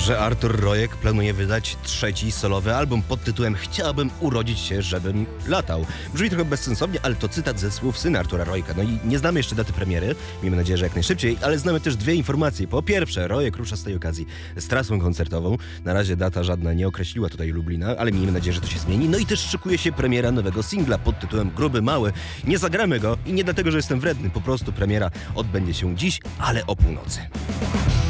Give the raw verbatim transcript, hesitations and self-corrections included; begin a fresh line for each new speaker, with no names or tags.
że Artur Rojek planuje wydać trzeci solowy album pod tytułem Chciałbym urodzić się, żebym latał. Brzmi trochę bezsensownie, ale to cytat ze słów syna Artura Rojka. No i nie znamy jeszcze daty premiery, miejmy nadzieję, że jak najszybciej, ale znamy też dwie informacje. Po pierwsze, Rojek rusza z tej okazji z trasą koncertową. Na razie data żadna nie określiła tutaj Lublina, ale miejmy nadzieję, że to się zmieni. No i też szykuje się premiera nowego singla pod tytułem Gruby Mały. Nie zagramy go i nie dlatego, że jestem wredny, po prostu premiera odbędzie się dziś, ale o północy.